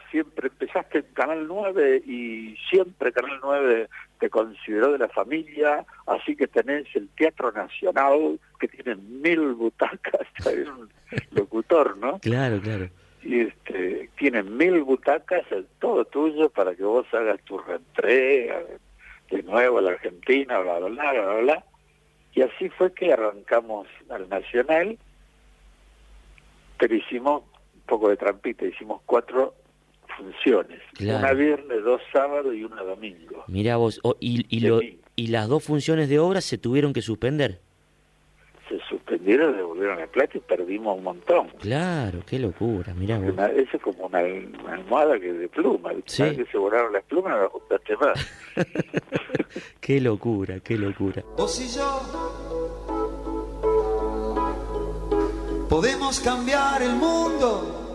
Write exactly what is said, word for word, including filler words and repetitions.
siempre empezaste en Canal nueve y siempre Canal nueve te consideró de la familia, así que tenés el Teatro Nacional, que tiene mil butacas, hay un locutor, ¿no? Claro, claro. Y este, tiene mil butacas, es todo tuyo para que vos hagas tu reentrega de nuevo a la Argentina, bla, bla, bla, bla, bla. Y así fue que arrancamos al Nacional, pero hicimos un poco de trampita, hicimos cuatro funciones, Claro. una viernes, dos sábados y una domingo. Mirá vos, oh, y, y, lo, y las dos funciones de obra se tuvieron que suspender. Se suspendieron, devolvieron el plata y perdimos un montón. Claro, qué locura, mirá vos. Una, eso es como una, una almohada que de pluma, sí. que se volaron las plumas, no las juntaste más. Qué locura, qué locura. Vos y yo podemos cambiar el mundo